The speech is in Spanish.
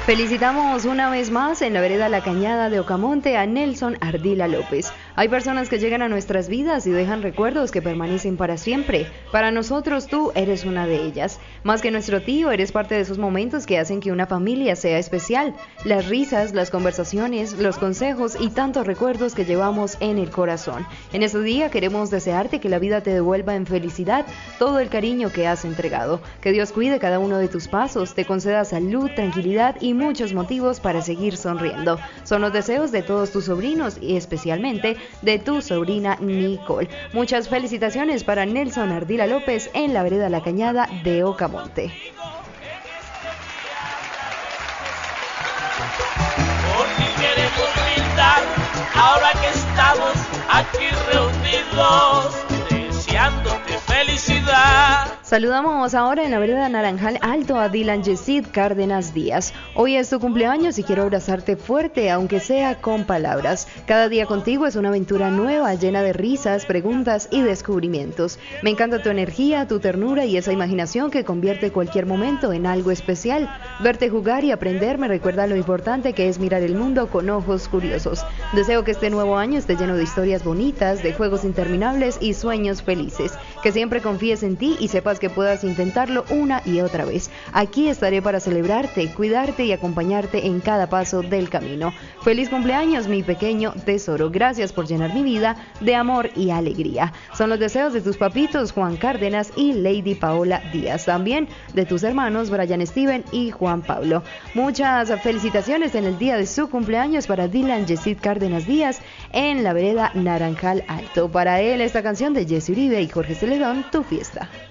Felicitamos una vez más en la vereda La Cañada de Ocamonte a Nelson Ardila López. Hay personas que llegan a nuestras vidas y dejan recuerdos que permanecen para siempre. Para nosotros tú eres una de ellas. Más que nuestro tío, eres parte de esos momentos que hacen que una familia sea especial. Las risas, las conversaciones, los consejos y tantos recuerdos que llevamos en el corazón. En este día queremos desearte que la vida te devuelva en felicidad todo el cariño que has entregado. Que Dios cuide cada uno de tus pasos, te conceda salud, tranquilidad y muchos motivos para seguir sonriendo. Son los deseos de todos tus sobrinos y especialmente de tu sobrina Nicole. Muchas felicitaciones para Nelson Ardila López en la vereda La Cañada de Ocamonte. Ahora que estamos aquí reunidos, deseándote felicidad. Saludamos ahora en la vereda Naranjal Alto a Dylan Yesid Cárdenas Díaz. Hoy es tu cumpleaños y quiero abrazarte fuerte, aunque sea con palabras. Cada día contigo es una aventura nueva, llena de risas, preguntas y descubrimientos. Me encanta tu energía, tu ternura y esa imaginación que convierte cualquier momento en algo especial. Verte jugar y aprender me recuerda lo importante que es mirar el mundo con ojos curiosos. Deseo que este nuevo año esté lleno de historias bonitas, de juegos interminables y sueños felices. Que siempre confíes en ti y sepas que puedas intentarlo una y otra vez. Aquí estaré para celebrarte, cuidarte y acompañarte en cada paso del camino. Feliz cumpleaños, mi pequeño tesoro. Gracias por llenar mi vida de amor y alegría. Son los deseos de tus papitos Juan Cárdenas y Lady Paola Díaz. También de tus hermanos Brian Steven y Juan Pablo. Muchas felicitaciones en el día de su cumpleaños para Dylan Yesid Cárdenas Díaz en la vereda Naranjal Alto. Para él esta canción de Jesse Uribe y Jorge Celedón, Tu Fiesta.